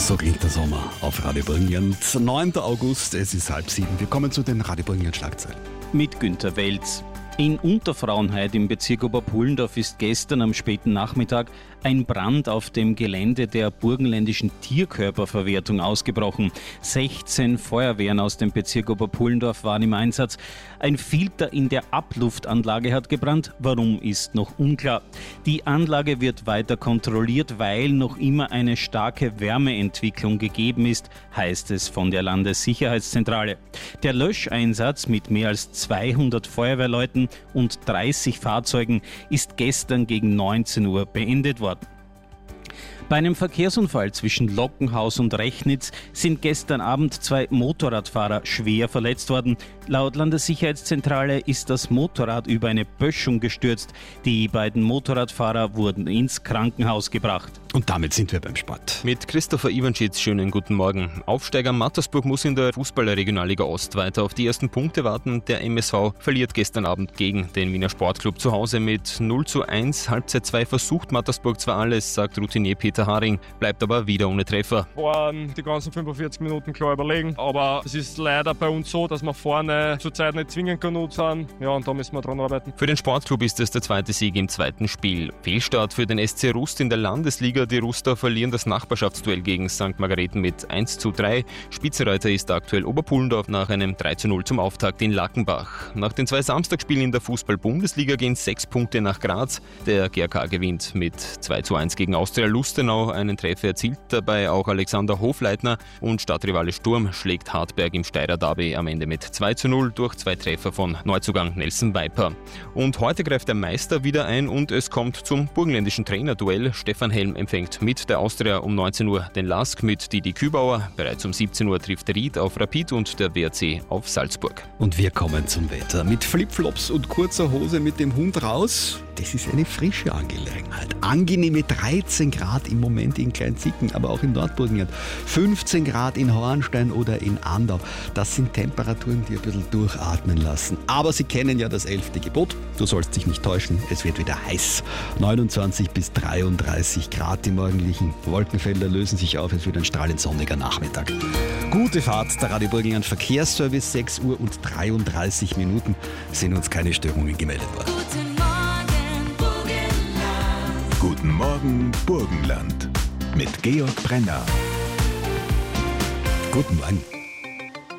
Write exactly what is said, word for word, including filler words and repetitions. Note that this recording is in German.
So klingt der Sommer auf Radio Burgenland. neunter August, es ist halb sieben. Wir kommen zu den Radio Burgenland Schlagzeilen. Mit Günter Welz. In Unterfrauenheit im Bezirk Oberpullendorf ist gestern am späten Nachmittag ein Brand auf dem Gelände der burgenländischen Tierkörperverwertung ausgebrochen. sechzehn Feuerwehren aus dem Bezirk Oberpullendorf waren im Einsatz. Ein Filter in der Abluftanlage hat gebrannt. Warum, ist noch unklar. Die Anlage wird weiter kontrolliert, weil noch immer eine starke Wärmeentwicklung gegeben ist, heißt es von der Landessicherheitszentrale. Der Löscheinsatz mit mehr als zweihundert Feuerwehrleuten und dreißig Fahrzeugen ist gestern gegen neunzehn Uhr beendet worden. Bei einem Verkehrsunfall zwischen Lockenhaus und Rechnitz sind gestern Abend zwei Motorradfahrer schwer verletzt worden. Laut Landessicherheitszentrale ist das Motorrad über eine Böschung gestürzt. Die beiden Motorradfahrer wurden ins Krankenhaus gebracht. Und damit sind wir beim Sport. Mit Christopher Iwanschitz, schönen guten Morgen. Aufsteiger Mattersburg muss in der Fußball-Regionalliga Ost weiter auf die ersten Punkte warten. Der M S V verliert gestern Abend gegen den Wiener Sportclub zu Hause mit null zu eins. Halbzeit zwei versucht Mattersburg zwar alles, sagt Routinier Peter Haring, bleibt aber wieder ohne Treffer. Waren die ganzen fünfundvierzig Minuten klar überlegen, aber es ist leider bei uns so, dass wir vorne zurzeit nicht zwingend genug sind. Ja, und da müssen wir dran arbeiten. Für den Sportclub ist es der zweite Sieg im zweiten Spiel. Fehlstart für den S C Rust in der Landesliga. Die Ruster verlieren das Nachbarschaftsduell gegen Sankt Margareten mit eins zu drei. Spitzenreiter ist aktuell Oberpullendorf nach einem drei zu null zum Auftakt in Lackenbach. Nach den zwei Samstagsspielen in der Fußball-Bundesliga gehen sechs Punkte nach Graz. Der G A K gewinnt mit zwei zu eins gegen Austria Lustenau. Einen Treffer erzielt dabei auch Alexander Hofleitner und Stadtrivale Sturm schlägt Hartberg im Steirer Derby am Ende mit zwei zu null durch zwei Treffer von Neuzugang Nelson Viper. Und heute greift der Meister wieder ein und es kommt zum burgenländischen Trainerduell. Stefan Helm empfängt mit der Austria um neunzehn Uhr den Lask mit Didi Kübauer. Bereits um siebzehn Uhr trifft der Ried auf Rapid und der W R C auf Salzburg. Und wir kommen zum Wetter. Mit Flipflops und kurzer Hose mit dem Hund raus. Das ist eine frische Angelegenheit. Angenehme dreizehn Grad im Moment in Kleinzicken, aber auch in Nordburgenland. fünfzehn Grad in Hornstein oder in Andau. Das sind Temperaturen, die ein bisschen durchatmen lassen. Aber Sie kennen ja das elfte Gebot. Du sollst dich nicht täuschen, es wird wieder heiß. neunundzwanzig bis dreiunddreißig Grad. Die morgendlichen Wolkenfelder lösen sich auf. Es wird ein strahlend sonniger Nachmittag. Gute Fahrt, der Radio Burgenland Verkehrsservice, sechs Uhr und dreiunddreißig Minuten. Sind uns keine Störungen gemeldet worden. Guten Morgen, Burgenland. Mit Georg Brenner. Guten Morgen.